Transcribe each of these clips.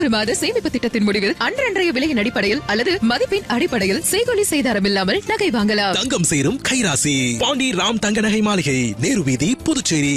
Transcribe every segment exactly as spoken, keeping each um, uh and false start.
மாத சேமிப்பு திட்டத்தின் முடிவில் அன்றன்றைய விலையின் அடிப்படையில் அல்லது மதிப்பின் அடிப்படையில் செய்கூலி சேதாரம் இல்லாமல் நகை வாங்கலாம். தங்கம் சேரும் கைராசி பாண்டி ராம் தங்க நகை மாளிகை, நேரு வீதி, புதுச்சேரி.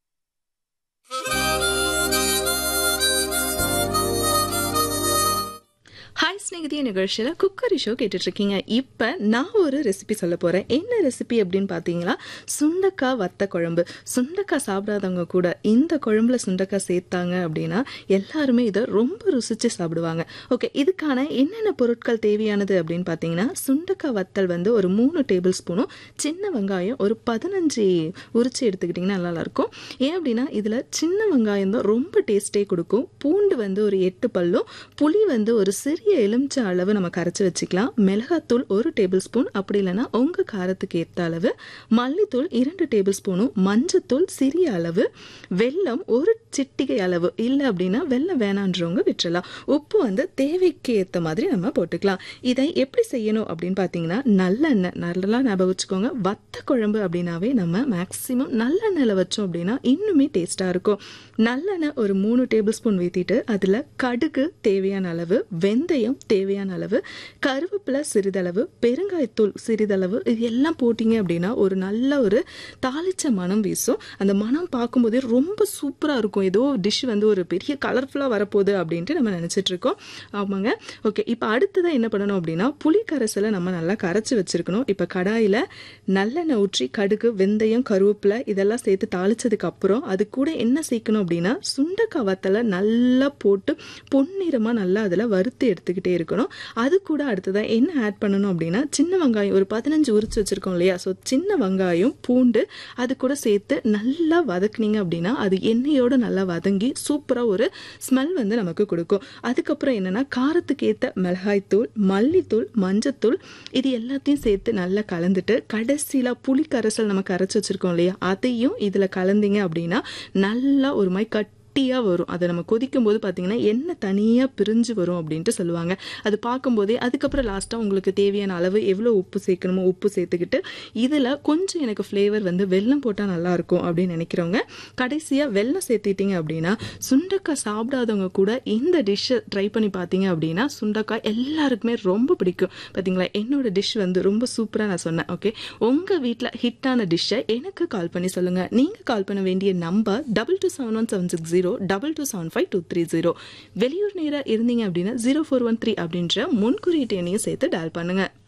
ஹாய் ஸ்நேகிதிய நிகழ்ச்சியில் குக்கரி ஷோ கேட்டுட்ருக்கீங்க. இப்போ நான் ஒரு ரெசிபி சொல்ல போகிறேன். என்ன ரெசிபி அப்படின்னு பார்த்தீங்கன்னா, சுண்டக்காய் வத்த குழம்பு. சுண்டக்காய் சாப்பிடாதவங்க கூட இந்த குழம்புல சுண்டக்காய் சேர்த்தாங்க அப்படின்னா எல்லாருமே இதை ரொம்ப ருசித்து சாப்பிடுவாங்க. ஓகே, இதுக்கான என்னென்ன பொருட்கள் தேவையானது அப்படின்னு பார்த்தீங்கன்னா, சுண்டக்காய் வத்தல் வந்து ஒரு மூணு டேபிள் ஸ்பூனும், சின்ன வெங்காயம் ஒரு பதினஞ்சு உரிச்சு எடுத்துக்கிட்டிங்கன்னா நல்லாயிருக்கும். ஏன் அப்படின்னா இதில் சின்ன வெங்காயம் தான் ரொம்ப டேஸ்ட்டே கொடுக்கும். பூண்டு வந்து ஒரு எட்டு பல்லும், புளி வந்து ஒரு சிறிய எலுமிச்சை அளவு நம்ம கரைச்சி வச்சுக்கலாம். மிளகாத்தூள் ஒரு டேபிள் ஸ்பூன், அப்படி இல்லைன்னா உங்கள் காரத்துக்கு ஏற்ற அளவு, மல்லித்தூள் இரண்டு டேபிள் ஸ்பூனும், மஞ்சத்தூள் சிறிய அளவு, வெல்லம் ஒரு சிட்டிகை அளவு, இல்லை அப்படின்னா வெல்லம் வேணான்றவங்க விட்டுறலாம். உப்பு வந்து தேவைக்கு ஏற்ற மாதிரி நம்ம போட்டுக்கலாம். இதை எப்படி செய்யணும் அப்படின்னு பார்த்தீங்கன்னா, நல்லெண்ணெய் நல்லா ஞாபகம் வச்சுக்கோங்க. வத்த குழம்பு அப்படின்னாவே நம்ம மேக்சிமம் நல்லெண்ணெயில் வச்சோம் அப்படின்னா இன்னுமே டேஸ்ட்டாக இருக்கும். நல்லெண்ணெய் ஒரு மூணு டேபிள் ஸ்பூன் ஊற்றிட்டு அதில் கடுகு தேவையான அளவு, வெந்தயம் தேவையான அளவு, கருவேப்பிலை சிறிதளவு, பெருங்காயத்தூள் சிறிதளவு, இது எல்லாம் போட்டிங்க அப்படின்னா ஒரு நல்ல ஒரு தாளிச்ச மனம் வீசும். அந்த மனம் பார்க்கும்போதே ரொம்ப சூப்பராக இருக்கும். ஏதோ டிஷ் வந்து ஒரு பெரிய கலர்ஃபுல்லாக வரப்போகுது அப்படின்ட்டு நம்ம நினச்சிட்டு இருக்கோம். ஆமாங்க. ஓகே, இப்போ அடுத்ததான் என்ன பண்ணணும் அப்படின்னா, புளி கரைசலை நம்ம நல்லா கரைச்சி வச்சுருக்கணும். இப்போ கடாயில் நல்லெண்ணெய் ஊற்றி கடுகு, வெந்தயம், கருவேப்பிலை இதெல்லாம் சேர்த்து தாளிச்சதுக்கு அப்புறம் அது கூட என்ன சேர்க்கணும் அப்படின்னா, சுண்டக்காய் வத்தலை நல்லா போட்டு பொன்னிறமாக நல்லா அதில் வறுத்து எடுத்துக்கிட்டே இருக்கணும். அது கூட அடுத்ததான் என்ன ஆட் பண்ணணும் அப்படின்னா, சின்ன வெங்காயம் ஒரு பதினஞ்சு உரிச்சு வச்சுருக்கோம் இல்லையா, ஸோ சின்ன வெங்காயம், பூண்டு அது கூட சேர்த்து நல்லா வதக்குனீங்க அப்படின்னா அது எண்ணெயோடு நல்லா வதங்கி சூப்பராக ஒரு ஸ்மெல் வந்து நமக்கு கொடுக்கும். அதுக்கப்புறம் என்னென்னா, காரத்துக்கு ஏற்ற மிளகாய்த்தூள், மல்லித்தூள், மஞ்சத்தூள் இது எல்லாத்தையும் சேர்த்து நல்லா கலந்துட்டு கடைசியில் புளி கரைசல் நம்ம கரைச்சி வச்சுருக்கோம் இல்லையா, அதையும் இதில் கலந்தீங்க அப்படின்னா நல்லா ஒரு மாதிரி கட் கட்டியாக வரும். அதை நம்ம கொதிக்கும் போது பார்த்தீங்கன்னா எண்ணெய் தனியாக பிரிஞ்சு வரும் அப்படின்ட்டு சொல்லுவாங்க. அது பார்க்கும்போதே அதுக்கப்புறம் லாஸ்ட்டாக உங்களுக்கு தேவையான அளவு எவ்வளோ உப்பு சேர்க்கணுமோ உப்பு சேர்த்துக்கிட்டு இதில் கொஞ்சம் எனக்கு ஃப்ளேவர் வந்து வெல்லம் போட்டால் நல்லாயிருக்கும் அப்படின்னு நினைக்கிறவங்க கடைசியாக வெல்லம் சேர்த்துட்டிங்க அப்படின்னா, சுண்டக்காய் சாப்பிடாதவங்க கூட இந்த டிஷ்ஷை ட்ரை பண்ணி பார்த்தீங்க அப்படின்னா சுண்டக்காய் எல்லாருக்குமே ரொம்ப பிடிக்கும். பார்த்தீங்களா, என்னோட டிஷ் வந்து ரொம்ப சூப்பராக நான் சொன்னேன். ஓகே, உங்கள் வீட்டில் ஹிட்டான டிஷ்ஷை எனக்கு கால் பண்ணி சொல்லுங்கள். நீங்கள் கால் பண்ண வேண்டிய number double two seven one seven six zero double two seven five two three zero. வெளியூர் நேராக இருந்தீங்க அப்படின்னா ஜீரோ ஃபோர் ஒன் த்ரீ அப்படின்ற முன்குறியீட்டு எண்ணையும் சேர்த்து டயல் பண்ணுங்க.